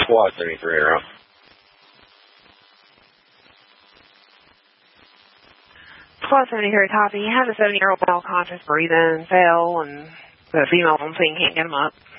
Squad 73 around. Squad 73 copy. You have a 7-year-old male conscious breathing, fell, and the female on scene can't get him up.